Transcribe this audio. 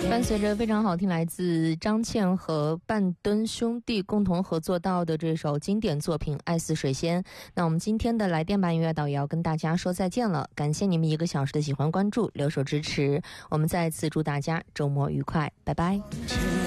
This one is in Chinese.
伴随着非常好听来自张倩和半吨兄弟共同合作到的这首经典作品《爱似水仙》。那我们今天的来电吧音乐岛也要跟大家说再见了，感谢你们1个小时的喜欢关注留守支持，我们再次祝大家周末愉快，拜拜。